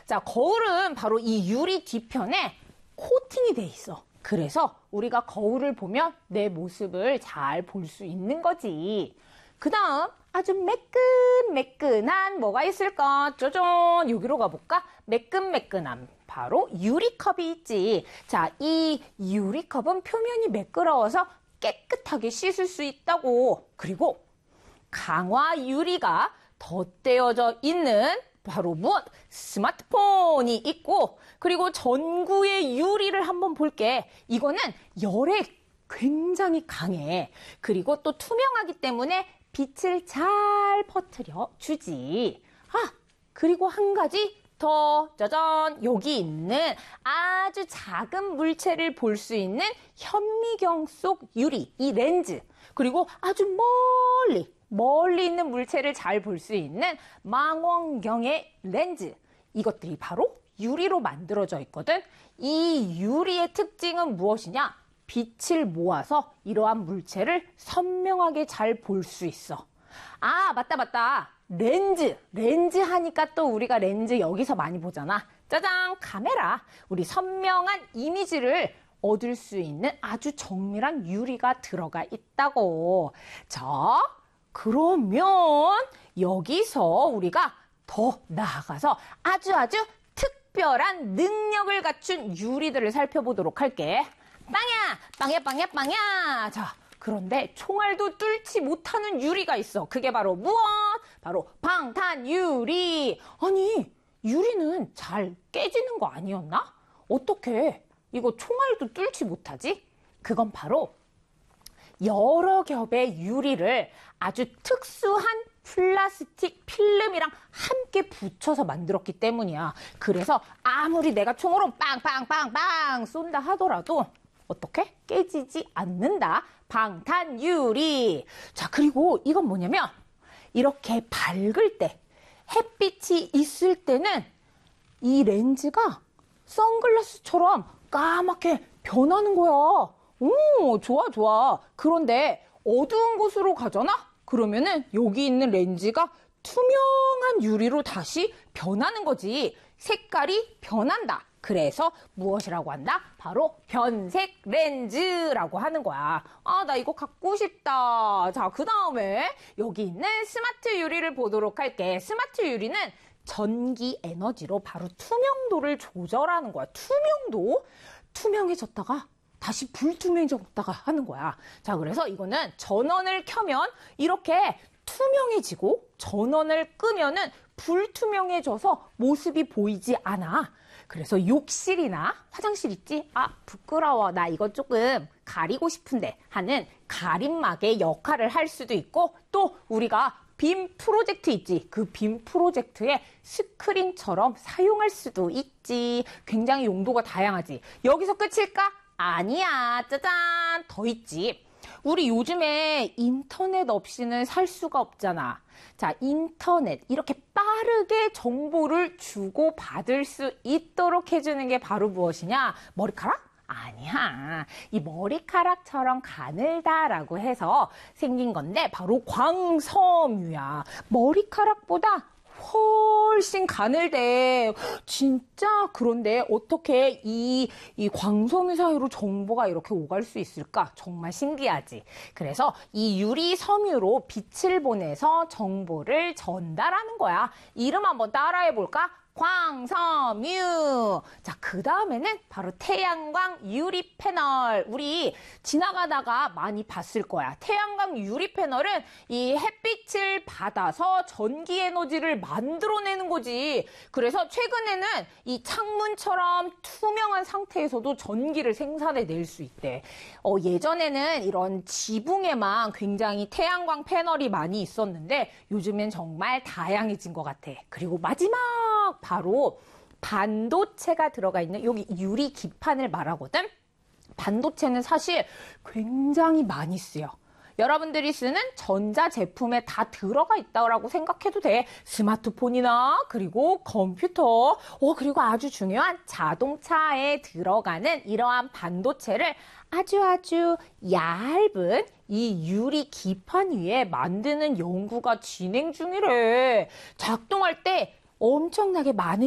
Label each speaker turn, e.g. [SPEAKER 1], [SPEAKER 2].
[SPEAKER 1] 자, 거울은 바로 이 유리 뒤편에 코팅이 돼 있어. 그래서 우리가 거울을 보면 내 모습을 잘 볼 수 있는 거지. 그 다음 아주 매끈매끈한 뭐가 있을까? 짜잔! 여기로 가볼까? 매끈매끈한 바로 유리컵이 있지. 자, 이 유리컵은 표면이 매끄러워서 깨끗하게 씻을 수 있다고. 그리고 강화 유리가 덧대어져 있는 바로 무엇? 스마트폰이 있고, 그리고 전구의 유리를 한번 볼게. 이거는 열에 굉장히 강해. 그리고 또 투명하기 때문에 빛을 잘 퍼뜨려 주지. 아, 그리고 한 가지 더, 짜잔! 여기 있는 아주 작은 물체를 볼 수 있는 현미경 속 유리, 이 렌즈. 그리고 아주 멀리 있는 물체를 잘 볼 수 있는 망원경의 렌즈. 이것들이 바로 유리로 만들어져 있거든. 이 유리의 특징은 무엇이냐? 빛을 모아서 이러한 물체를 선명하게 잘 볼 수 있어. 아, 맞다. 렌즈 하니까 또 우리가 렌즈 여기서 많이 보잖아. 짜잔, 카메라. 우리 선명한 이미지를 얻을 수 있는 아주 정밀한 유리가 들어가 있다고. 자, 그러면 여기서 우리가 더 나아가서 아주 특별한 능력을 갖춘 유리들을 살펴보도록 할게. 빵야. 자, 그런데 총알도 뚫지 못하는 유리가 있어. 그게 바로 무엇? 바로 방탄유리. 아니, 유리는 잘 깨지는 거 아니었나? 어떻게 이거 총알도 뚫지 못하지? 그건 바로 여러 겹의 유리를 아주 특수한 플라스틱 필름이랑 함께 붙여서 만들었기 때문이야. 그래서 아무리 내가 총으로 빵 쏜다 하더라도 어떻게? 깨지지 않는다. 방탄유리. 자, 그리고 이건 뭐냐면 이렇게 밝을 때, 햇빛이 있을 때는 이 렌즈가 선글라스처럼 까맣게 변하는 거야. 오, 좋아. 그런데 어두운 곳으로 가잖아? 그러면은 여기 있는 렌즈가 투명한 유리로 다시 변하는 거지. 색깔이 변한다. 그래서 무엇이라고 한다? 바로 변색 렌즈라고 하는 거야. 아, 나 이거 갖고 싶다. 자, 그 다음에 여기 있는 스마트 유리를 보도록 할게. 스마트 유리는 전기 에너지로 바로 투명도를 조절하는 거야. 투명도? 투명해졌다가 다시 불투명해졌다가 하는 거야. 자, 그래서 이거는 전원을 켜면 이렇게 투명해지고 전원을 끄면은 불투명해져서 모습이 보이지 않아. 그래서 욕실이나 화장실 있지? 아, 부끄러워. 나 이거 조금 가리고 싶은데 하는 가림막의 역할을 할 수도 있고, 또 우리가 빔 프로젝트 있지? 그 빔 프로젝트의 스크린처럼 사용할 수도 있지. 굉장히 용도가 다양하지. 여기서 끝일까? 아니야. 짜잔. 더 있지. 우리 요즘에 인터넷 없이는 살 수가 없잖아. 자, 인터넷. 이렇게 빠르게 정보를 주고받을 수 있도록 해주는 게 바로 무엇이냐? 머리카락? 아니야. 이 머리카락처럼 가늘다라고 해서 생긴 건데 바로 광섬유야. 머리카락보다 훨씬 가늘대. 진짜. 그런데 어떻게 이 광섬유 사이로 정보가 이렇게 오갈 수 있을까? 정말 신기하지. 그래서 이 유리 섬유로 빛을 보내서 정보를 전달하는 거야. 이름 한번 따라해 볼까? 광섬유. 자, 그 다음에는 바로 태양광 유리 패널. 우리 지나가다가 많이 봤을 거야. 태양광 유리 패널은 이 햇빛을 받아서 전기 에너지를 만들어내는 거지. 그래서 최근에는 이 창문처럼 투명한 상태에서도 전기를 생산해낼 수 있대. 예전에는 이런 지붕에만 굉장히 태양광 패널이 많이 있었는데 요즘엔 정말 다양해진 것 같아. 그리고 마지막 바로 반도체가 들어가 있는 여기 유리 기판을 말하거든. 반도체는 사실 굉장히 많이 쓰여. 여러분들이 쓰는 전자제품에 다 들어가 있다고 생각해도 돼. 스마트폰이나 그리고 컴퓨터, 그리고 아주 중요한 자동차에 들어가는 이러한 반도체를 아주 얇은 이 유리 기판 위에 만드는 연구가 진행 중이래. 작동할 때 엄청나게 많은